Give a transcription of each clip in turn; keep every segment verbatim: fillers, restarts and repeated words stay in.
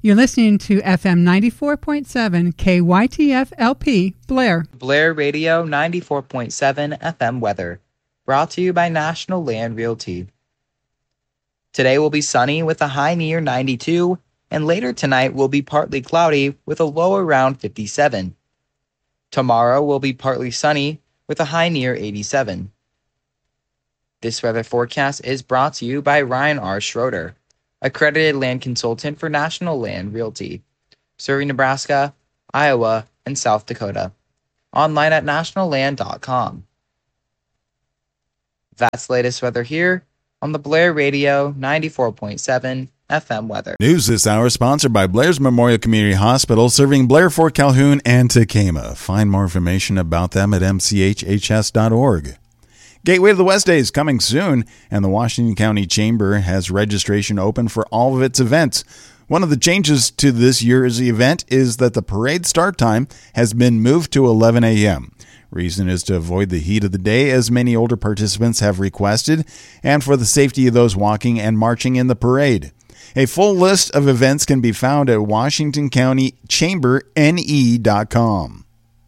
You're listening to F M ninety-four point seven K Y T F L P, Blair. Blair Radio ninety-four point seven F M weather. Brought to you by National Land Realty. Today will be sunny with a high near ninety-two, and later tonight will be partly cloudy with a low around fifty-seven. Tomorrow will be partly sunny with a high near eighty-seven. This weather forecast is brought to you by Ryan R. Schroeder, accredited land consultant for National Land Realty, serving Nebraska, Iowa, and South Dakota. Online at national land dot com. That's the latest weather here on the Blair Radio ninety-four point seven F M weather. News this hour sponsored by Blair's Memorial Community Hospital, serving Blair, Fort Calhoun, and Tacoma. Find more information about them at m c h h s dot org. Gateway to the West Day is coming soon, and the Washington County Chamber has registration open for all of its events. One of the changes to this year's event is that the parade start time has been moved to eleven a.m. Reason is to avoid the heat of the day, as many older participants have requested, and for the safety of those walking and marching in the parade. A full list of events can be found at washington county chamber n e dot com.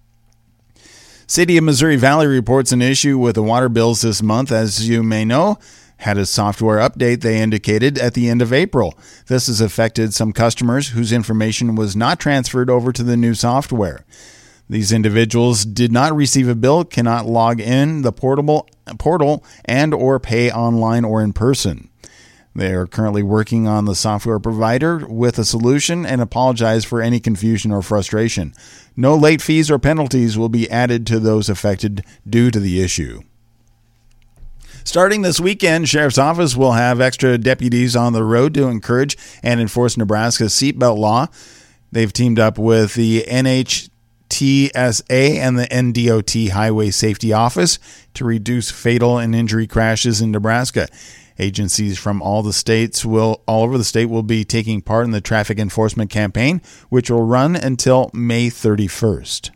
City of Missouri Valley reports an issue with the water bills this month. As you may know, had a software update, they indicated, at the end of April. This has affected some customers whose information was not transferred over to the new software. These individuals did not receive a bill, cannot log in the portable portal, and or pay online or in person. They are currently working on the software provider with a solution and apologize for any confusion or frustration. No late fees or penalties will be added to those affected due to the issue. Starting this weekend, Sheriff's Office will have extra deputies on the road to encourage and enforce Nebraska's seatbelt law. They've teamed up with the N H T S A and the N D O T Highway Safety Office to reduce fatal and injury crashes in Nebraska. Agencies from all the states will, all over the state will be taking part in the traffic enforcement campaign, which will run until May thirty-first.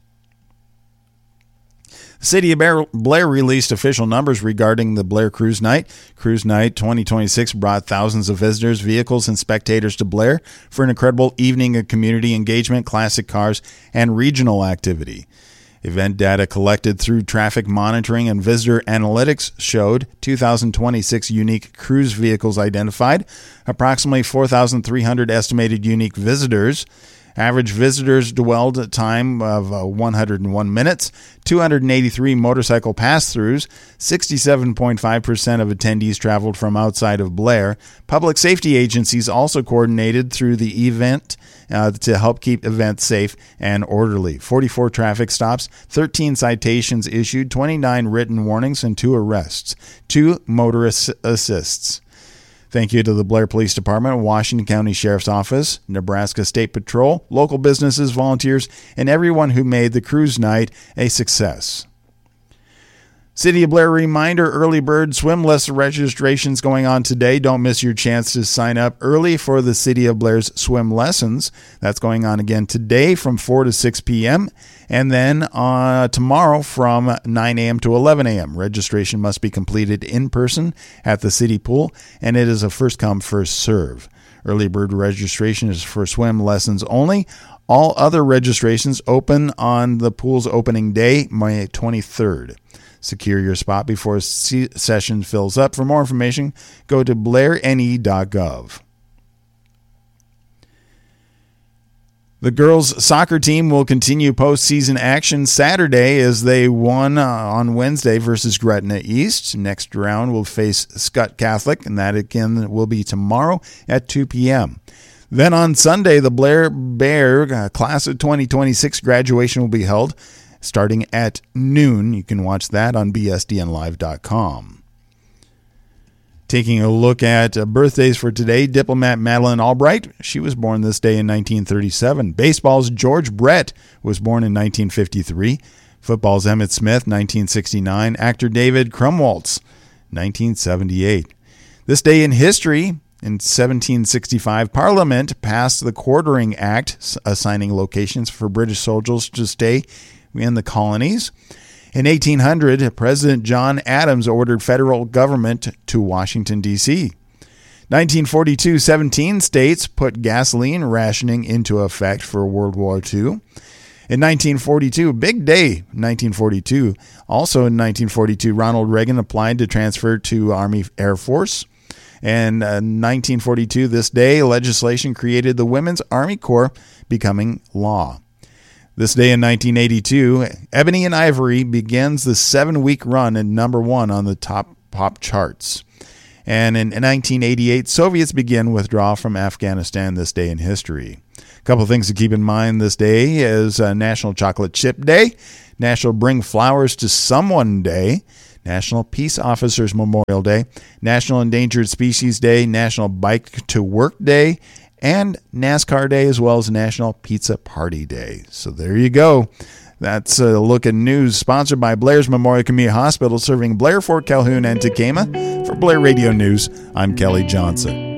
The City of Blair released official numbers regarding the Blair Cruise Night. Cruise Night twenty twenty-six brought thousands of visitors, vehicles, and spectators to Blair for an incredible evening of community engagement, classic cars, and regional activity. Event data collected through traffic monitoring and visitor analytics showed two thousand twenty-six unique cruise vehicles identified, approximately four thousand three hundred estimated unique visitors. Average visitors dwelled time of uh, one hundred one minutes, two hundred eighty-three motorcycle pass-throughs, sixty-seven point five percent of attendees traveled from outside of Blair. Public safety agencies also coordinated through the event uh, to help keep events safe and orderly. forty-four traffic stops, thirteen citations issued, twenty-nine written warnings, and two arrests, two motorist assists. Thank you to the Blair Police Department, Washington County Sheriff's Office, Nebraska State Patrol, local businesses, volunteers, and everyone who made the cruise night a success. City of Blair reminder, early bird swim lesson registrations going on today. Don't miss your chance to sign up early for the City of Blair's swim lessons. That's going on again today from four to six p.m. and then uh, tomorrow from nine a.m. to eleven a.m. Registration must be completed in person at the city pool, and it is a first come, first serve. Early bird registration is for swim lessons only. All other registrations open on the pool's opening day, May twenty-third. Secure your spot before a session fills up. For more information, go to blair n e dot gov. The girls' soccer team will continue postseason action Saturday as they won uh, on Wednesday versus Gretna East. Next round will face Scott Catholic, and that again will be tomorrow at two p.m. Then on Sunday, the Blair Bear uh, Class of twenty twenty-six graduation will be held starting at noon. You can watch that on b s d n live dot com. Taking a look at uh, birthdays for today, diplomat Madeleine Albright. She was born this day in nineteen thirty-seven. Baseball's George Brett was born in nineteen fifty-three. Football's Emmitt Smith, nineteen sixty-nine. Actor David Krumholtz, nineteen seventy-eight. This day in history, in seventeen sixty-five, Parliament passed the Quartering Act, assigning locations for British soldiers to stay in the colonies. In eighteen hundred, President John Adams ordered federal government to Washington, D C nineteen forty-two, seventeen states put gasoline rationing into effect for World War Two. In nineteen forty-two, big day, nineteen forty-two. Also in nineteen forty-two, Ronald Reagan applied to transfer to Army Air Force. And uh, nineteen forty-two, this day, legislation created the Women's Army Corps, becoming law. This day in nineteen eighty-two, Ebony and Ivory begins the seven-week run at number one on the top pop charts. And in nineteen eighty-eight, Soviets begin withdrawal from Afghanistan this day in history. A couple things to keep in mind this day is uh, National Chocolate Chip Day, National Bring Flowers to Someone Day, National Peace Officers Memorial Day, National Endangered Species Day, National Bike to Work Day, and NASCAR Day, as well as National Pizza Party Day. So there you go. That's a look at news sponsored by Blair's Memorial Community Hospital, serving Blair, Fort Calhoun, and Tekamah. For Blair Radio News, I'm Kelly Johnson.